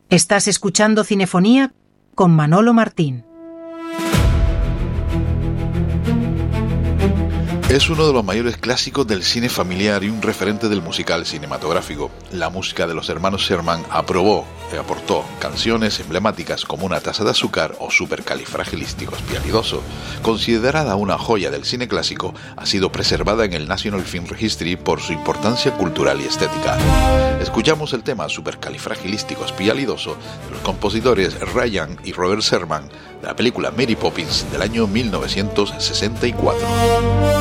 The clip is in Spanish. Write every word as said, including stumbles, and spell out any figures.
Estás escuchando Cinefonía con Manolo Martín. Es uno de los mayores clásicos del cine familiar y un referente del musical cinematográfico. La música de los hermanos Sherman aprobó y aportó canciones emblemáticas como Una taza de azúcar o Supercalifragilísticoexpialidoso. Considerada una joya del cine clásico, ha sido preservada en el National Film Registry por su importancia cultural y estética. Escuchamos el tema Supercalifragilísticoexpialidoso de los compositores Ryan y Robert Sherman de la película Mary Poppins del año mil novecientos sesenta y cuatro.